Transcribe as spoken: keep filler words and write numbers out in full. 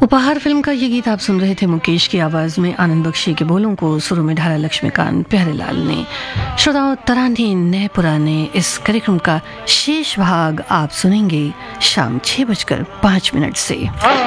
उपहार फिल्म का ये गीत आप सुन रहे थे मुकेश की आवाज में। आनंद बख्शी के बोलों को सुरों में ढाला लक्ष्मीकांत प्यारेलाल ने। श्रोताओं, तराने नए पुराने इस कार्यक्रम का शेष भाग आप सुनेंगे शाम छह बजकर पांच मिनट से।